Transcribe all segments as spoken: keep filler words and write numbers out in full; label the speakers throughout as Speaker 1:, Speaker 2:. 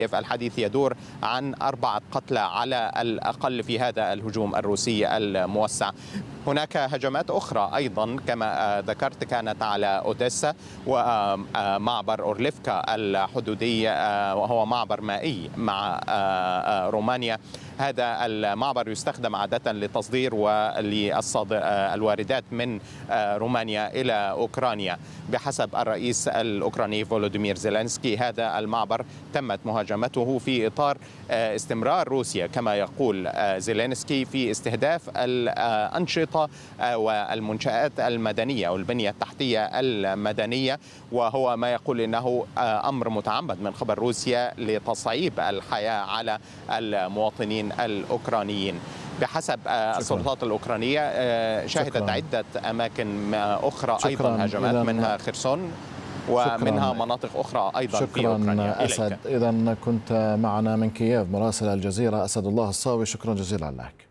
Speaker 1: الحديث يدور عن أربعة قتلى على الأقل في هذا الهجوم الروسي الموسع. هناك هجمات أخرى أيضا كما ذكرت كانت على أوديسا ومعبر أورليفكا الحدودي، وهو معبر مائي مع رومانيا. هذا المعبر يستخدم عادة لتصدير الواردات من رومانيا إلى أوكرانيا. بحسب الرئيس الأوكراني فولوديمير زيلينسكي هذا المعبر تمت مهاجمته في إطار استمرار روسيا كما يقول زيلينسكي في استهداف الأنشطة والمنشآت المدنية أو البنية التحتية المدنية، وهو ما يقول إنه أمر متعمد من قبل روسيا لتصعيب الحياة على المواطنين الأوكرانيين. بحسب شكرا. السلطات الأوكرانية شهدت شكرا. عدة أماكن أخرى أيضا هجمات منها خرسون ومنها شكرا. مناطق أخرى أيضا
Speaker 2: شكرا
Speaker 1: في أوكرانيا.
Speaker 2: أسد. إذا كنت معنا من كييف مراسل الجزيرة أسد الله الصاوي، شكرا جزيلا لك.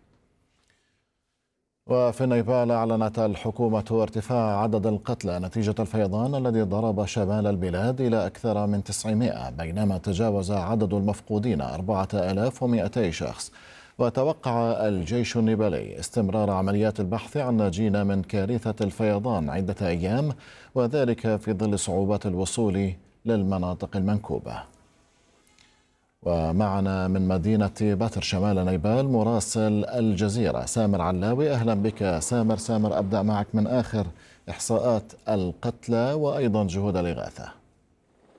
Speaker 2: وفي نيبال أعلنت الحكومة ارتفاع عدد القتلى نتيجة الفيضان الذي ضرب شمال البلاد إلى أكثر من تسعمائة، بينما تجاوز عدد المفقودين أربعة آلاف ومئتي شخص. وتوقع الجيش النيبالي استمرار عمليات البحث عن ناجين من كارثة الفيضان عدة أيام، وذلك في ظل صعوبات الوصول للمناطق المنكوبة. ومعنا من مدينة باتر شمال نيبال مراسل الجزيرة سامر علاوي. أهلا بك سامر. سامر، أبدأ معك من آخر إحصاءات القتلى وأيضا جهود الإغاثة.